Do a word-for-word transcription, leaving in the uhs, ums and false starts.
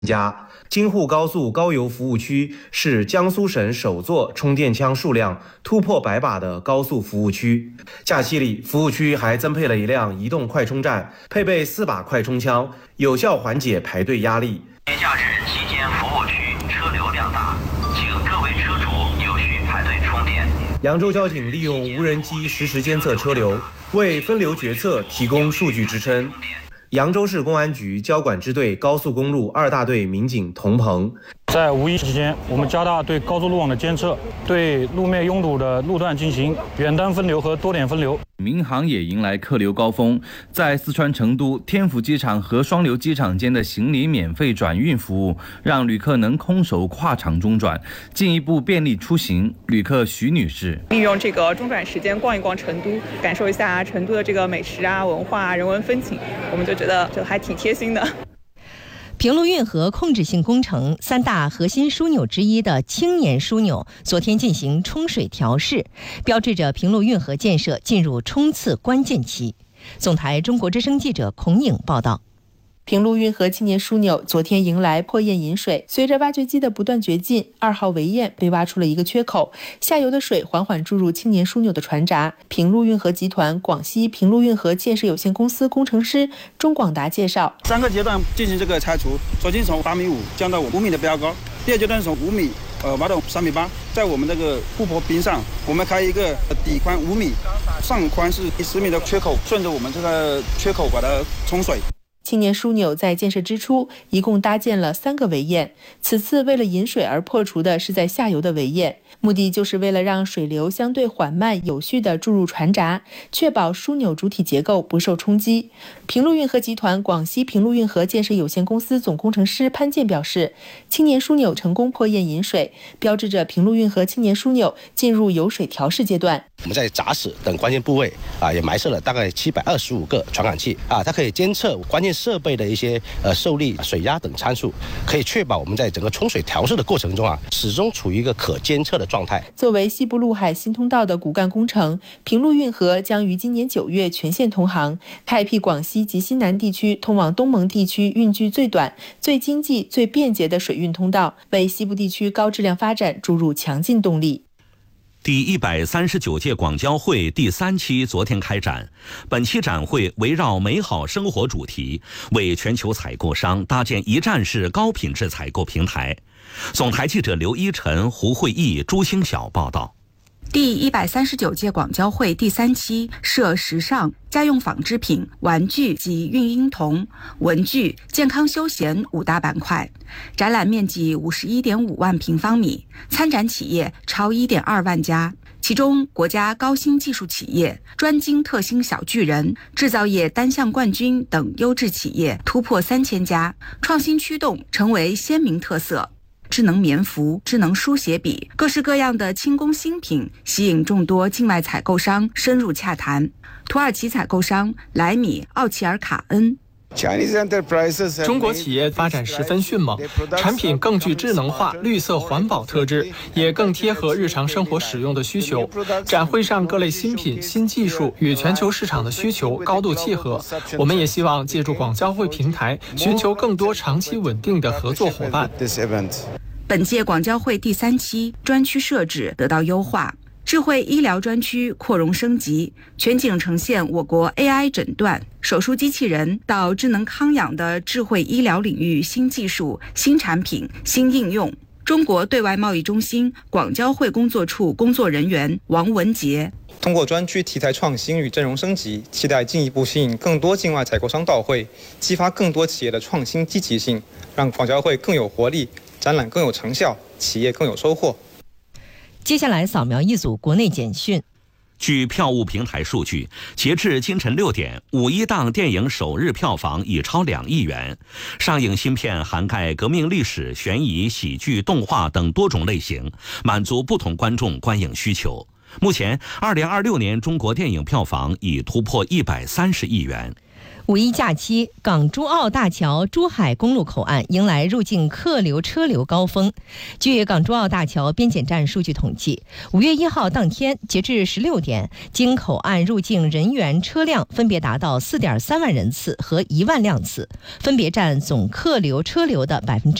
家。京沪高速高邮服务区是江苏省首座充电枪数量突破百把的高速服务区。假期里，服务区还增配了一辆移动快充站，配备四把快充枪，有效缓解排队压力。 节假日期间，服务区车流量大，请各位车主有序排队充电。 扬州交警利用无人机实时监测车流，为分流决策提供数据支撑。扬州市公安局交管支队高速公路二大队民警童鹏， 在五一期间，我们加大对高速路网的监测，对路面拥堵的路段进行远单分流和多点分流。 民航也迎来客流高峰，在四川成都天府机场和双流机场间的行李免费转运服务，让旅客能空手跨场中转，进一步便利出行。旅客徐女士利用这个中转时间逛一逛成都，感受一下成都的这个美食啊、文化啊、人文风情，我们就觉得这还挺贴心的。 平陆运河控制性工程三大核心枢纽之一的青年枢纽昨天进行冲水调试，标志着平陆运河建设进入冲刺关键期。总台中国之声记者孔颖报道。 平陆运河青年枢纽昨天迎来破堰引水，随着挖掘机的不断掘进，二号围堰被挖出了一个缺口，下游的水缓缓注入青年枢纽的船闸。平陆运河集团广西平陆运河建设有限公司工程师钟广达介绍， 三个阶段进行这个拆除，首先从八米五降到五米的标高，第二阶段从五米呃挖到三米八，在我们这个护坡边上，我们开一个底宽五米，上宽是十米的缺口，顺着我们这个缺口把它冲水。 青年枢纽在建设之初一共搭建了三个围堰，此次为了引水而破除的是在下游的围堰，目的就是为了让水流相对缓慢有序地注入船闸，确保枢纽主体结构不受冲击。平陆运河集团广西平陆运河建设有限公司总工程师潘健表示，青年枢纽成功破堰引水，标志着平陆运河青年枢纽进入有水调试阶段。 我们在闸室等关键部位啊，也埋设了大概七百二十五个传感器啊，它可以监测关键设备的一些呃受力、水压等参数，可以确保我们在整个冲水调试的过程中啊，始终处于一个可监测的状态。 作为西部陆海新通道的骨干工程，平陆运河将于今年九月全线通航，开辟广西及西南地区通往东盟地区运距最短、最经济、最便捷的水运通道，为西部地区高质量发展注入强劲动力。 第一百三十九届广交会第三期昨天开展，本期展会围绕美好生活主题，为全球采购商搭建一站式高品质采购平台。总台记者刘一晨、胡慧义、朱星晓报道。 第一百三十九届广交会第三期设时尚、家用纺织品、玩具及孕婴童、文具、健康休闲五大板块，展览面积五十一点五万平方米，参展企业超一点二万家。其中，国家高新技术企业、专精特新小巨人、制造业单项冠军等优质企业突破三千家，创新驱动成为鲜明特色。智能棉服、智能书写笔，各式各样的轻工新品吸引众多境外采购商深入洽谈。土耳其采购商莱米奥齐尔卡恩。 中国企业发展十分迅猛，产品更具智能化、绿色环保特质，也更贴合日常生活使用的需求。展会上各类新品、新技术与全球市场的需求高度契合。我们也希望借助广交会平台，寻求更多长期稳定的合作伙伴。 本届广交会第三期专区设置得到优化。智慧医疗专区扩容升级，全景呈现我国 A I 诊断、手术机器人到智能康养的智慧医疗领域新技术、新产品、新应用。中国对外贸易中心广交会工作处工作人员王文杰。 通过专区题材创新与阵容升级，期待进一步吸引更多境外采购商到会，激发更多企业的创新积极性，让广交会更有活力，展览更有成效，企业更有收获。 接下来扫描一组国内简讯。 据票务平台数据，截至清晨六点，五一档电影首日票房已超两亿元。上映新片涵盖革命历史、悬疑、喜剧、动画等多种类型，满足不同观众观影需求。目前，二零二六年中国电影票房已突破一百三十亿元。 五一假期，港珠澳大桥珠海公路口岸迎来入境客流车流高峰。据港珠澳大桥边检站数据统计，五月一号当天，截至十六点，经口岸入境人员车辆分别达到四点三万人次和一万辆次，分别占总客流车流的百分之